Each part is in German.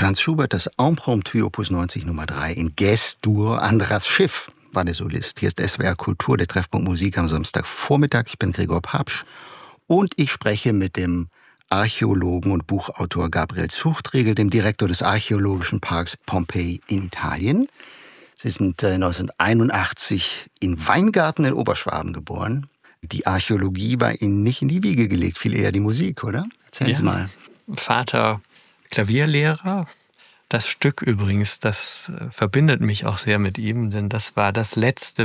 Franz Schubert, das Impromptu Opus 90 Nummer 3 in Ges-Dur. Andras Schiff war der Solist. Hier ist SWR Kultur, der Treffpunkt Musik am Samstagvormittag. Ich bin Gregor Papsch und ich spreche mit dem Archäologen und Buchautor Gabriel Zuchtregel, dem Direktor des Archäologischen Parks Pompeji in Italien. Sie sind 1981 in Weingarten in Oberschwaben geboren. Die Archäologie war Ihnen nicht in die Wiege gelegt, viel eher die Musik, oder? Erzählen Sie mal. Vater Klavierlehrer. Das Stück übrigens, das verbindet mich auch sehr mit ihm, denn das war das letzte,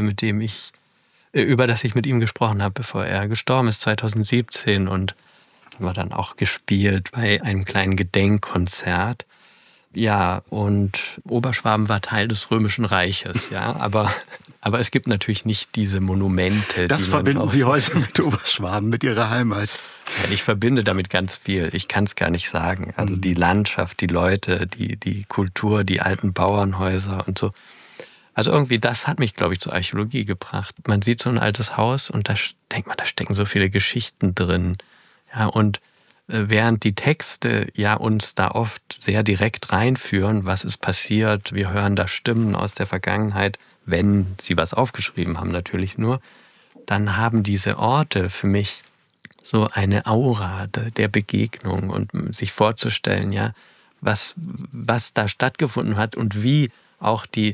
über das ich mit ihm gesprochen habe, bevor er gestorben ist, 2017. Und haben wir dann auch gespielt bei einem kleinen Gedenkkonzert. Ja, und Oberschwaben war Teil des Römischen Reiches, ja, aber es gibt natürlich nicht diese Monumente. Das verbinden Sie heute mit Oberschwaben, mit Ihrer Heimat. Ja, ich verbinde damit ganz viel. Ich kann es gar nicht sagen. Also die Landschaft, die Leute, die Kultur, die alten Bauernhäuser und so. Also irgendwie das hat mich, glaube ich, zur Archäologie gebracht. Man sieht so ein altes Haus und da denkt man, da stecken so viele Geschichten drin. Ja, und während die Texte ja uns da oft sehr direkt reinführen, was ist passiert, wir hören da Stimmen aus der Vergangenheit, wenn sie was aufgeschrieben haben natürlich nur, dann haben diese Orte für mich so eine Aura der Begegnung und sich vorzustellen, ja, was da stattgefunden hat und wie auch die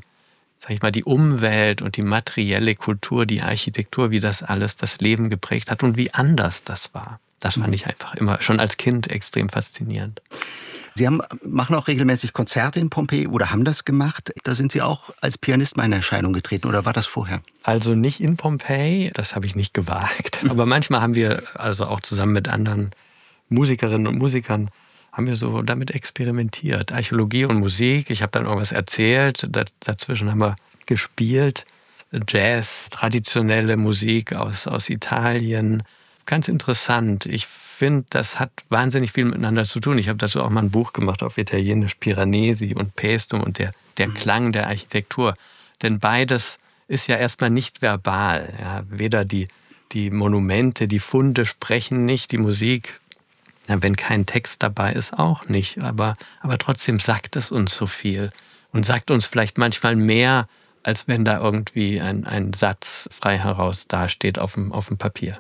Umwelt und die materielle Kultur, die Architektur, wie das alles das Leben geprägt hat und wie anders das war. Das fand ich einfach immer schon als Kind extrem faszinierend. Sie machen auch regelmäßig Konzerte in Pompeji oder haben das gemacht. Da sind Sie auch als Pianist mal in Erscheinung getreten oder war das vorher? Also nicht in Pompeji, das habe ich nicht gewagt. Aber manchmal haben wir, also auch zusammen mit anderen Musikerinnen und Musikern, haben wir so damit experimentiert. Archäologie und Musik, ich habe dann irgendwas erzählt, dazwischen haben wir gespielt. Jazz, traditionelle Musik aus Italien. Ganz interessant. Ich finde, das hat wahnsinnig viel miteinander zu tun. Ich habe dazu auch mal ein Buch gemacht auf Italienisch, Piranesi und Paestum und der Klang der Architektur. Denn beides ist ja erstmal nicht verbal. Ja, weder die Monumente, die Funde sprechen nicht, die Musik, wenn kein Text dabei ist, auch nicht. Aber trotzdem sagt es uns so viel und sagt uns vielleicht manchmal mehr, als wenn da irgendwie ein Satz frei heraus dasteht auf dem Papier.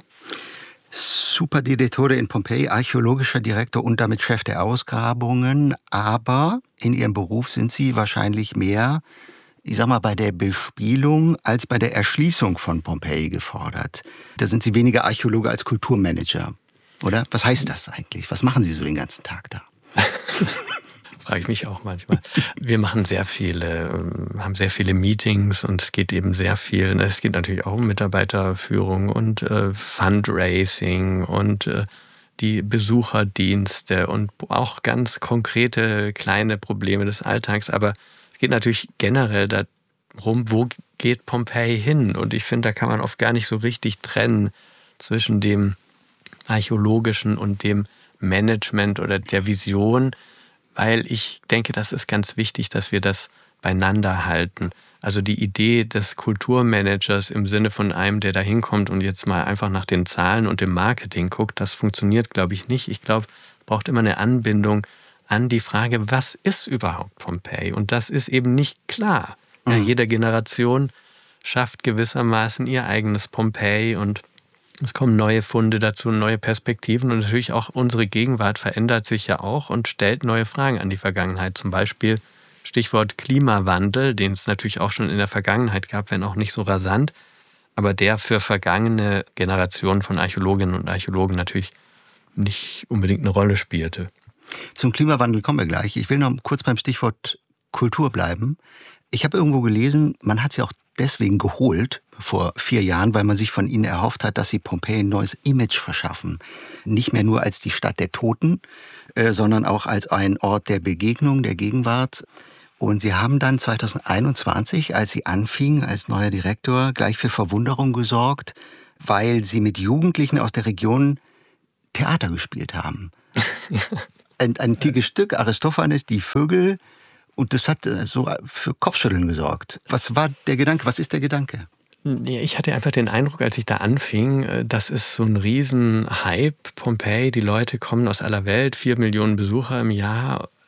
Superdirettore in Pompeji, archäologischer Direktor und damit Chef der Ausgrabungen. Aber in Ihrem Beruf sind Sie wahrscheinlich mehr, bei der Bespielung als bei der Erschließung von Pompeji gefordert. Da sind Sie weniger Archäologe als Kulturmanager, oder? Was heißt das eigentlich? Was machen Sie so den ganzen Tag da? Frage ich mich auch manchmal. Wir machen haben sehr viele Meetings und es geht eben sehr viel. Es geht natürlich auch um Mitarbeiterführung und Fundraising und die Besucherdienste und auch ganz konkrete kleine Probleme des Alltags. Aber es geht natürlich generell darum, wo geht Pompeji hin? Und ich finde, da kann man oft gar nicht so richtig trennen zwischen dem Archäologischen und dem Management oder der Vision, weil ich denke, das ist ganz wichtig, dass wir das beieinander halten. Also die Idee des Kulturmanagers im Sinne von einem, der da hinkommt und jetzt mal einfach nach den Zahlen und dem Marketing guckt, das funktioniert, glaube ich, nicht. Ich glaube, es braucht immer eine Anbindung an die Frage, was ist überhaupt Pompeji? Und das ist eben nicht klar. Ja, jede Generation schafft gewissermaßen ihr eigenes Pompeji und es kommen neue Funde dazu, neue Perspektiven und natürlich auch unsere Gegenwart verändert sich ja auch und stellt neue Fragen an die Vergangenheit. Zum Beispiel Stichwort Klimawandel, den es natürlich auch schon in der Vergangenheit gab, wenn auch nicht so rasant, aber der für vergangene Generationen von Archäologinnen und Archäologen natürlich nicht unbedingt eine Rolle spielte. Zum Klimawandel kommen wir gleich. Ich will noch kurz beim Stichwort Kultur bleiben. Ich habe irgendwo gelesen, man hat sie auch deswegen geholt vor 4 Jahren, weil man sich von ihnen erhofft hat, dass sie Pompeji ein neues Image verschaffen. Nicht mehr nur als die Stadt der Toten, sondern auch als ein Ort der Begegnung, der Gegenwart. Und sie haben dann 2021, als sie anfingen als neuer Direktor, gleich für Verwunderung gesorgt, weil sie mit Jugendlichen aus der Region Theater gespielt haben. Ein antikes Stück, Aristophanes, die Vögel. Und das hat so für Kopfschütteln gesorgt. Was war der Gedanke? Was ist der Gedanke? Ich hatte einfach den Eindruck, als ich da anfing, das ist so ein Riesen-Hype, Pompeji. Die Leute kommen aus aller Welt, 4 Millionen Besucher im Jahr.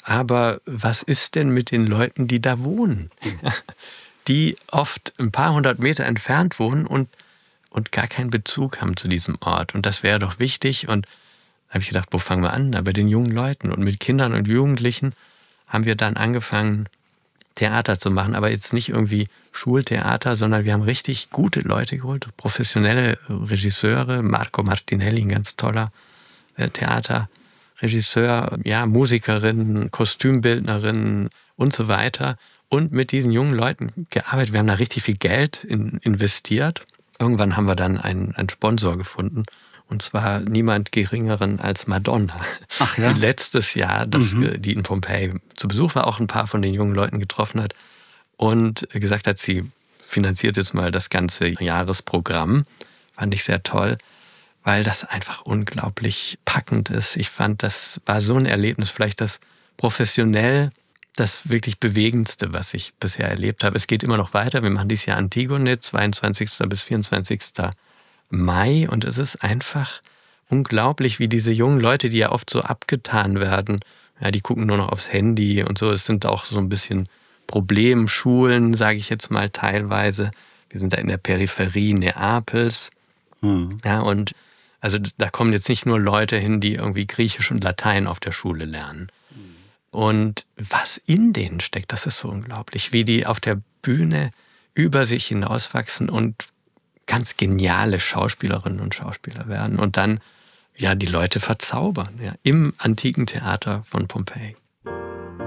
Aber was ist denn mit den Leuten, die da wohnen? Die oft ein paar hundert Meter entfernt wohnen und gar keinen Bezug haben zu diesem Ort. Und das wäre doch wichtig. Und da habe ich gedacht, wo fangen wir an? Da bei den jungen Leuten. Und mit Kindern und Jugendlichen haben wir dann angefangen, Theater zu machen. Aber jetzt nicht irgendwie Schultheater, sondern wir haben richtig gute Leute geholt, professionelle Regisseure. Marco Martinelli, ein ganz toller Theaterregisseur, ja, Musikerinnen, Kostümbildnerinnen und so weiter. Und mit diesen jungen Leuten gearbeitet. Wir haben da richtig viel Geld investiert. Irgendwann haben wir dann einen Sponsor gefunden. Und zwar niemand Geringeren als Madonna. Ach ja? Die letztes Jahr, die in Pompeji zu Besuch war, auch ein paar von den jungen Leuten getroffen hat. Und gesagt hat, sie finanziert jetzt mal das ganze Jahresprogramm. Fand ich sehr toll, weil das einfach unglaublich packend ist. Ich fand, das war so ein Erlebnis, vielleicht das professionell das wirklich Bewegendste, was ich bisher erlebt habe. Es geht immer noch weiter. Wir machen dieses Jahr Antigone, 22. bis 24. Mai. Und es ist einfach unglaublich, wie diese jungen Leute, die ja oft so abgetan werden, ja, die gucken nur noch aufs Handy und so. Es sind auch so ein bisschen Problemschulen, sage ich jetzt mal teilweise. Wir sind da in der Peripherie Neapels. Ja, und also da kommen jetzt nicht nur Leute hin, die irgendwie Griechisch und Latein auf der Schule lernen. Und was in denen steckt, das ist so unglaublich, wie die auf der Bühne über sich hinauswachsen und ganz geniale Schauspielerinnen und Schauspieler werden und dann ja die Leute verzaubern, ja, im antiken Theater von Pompeji.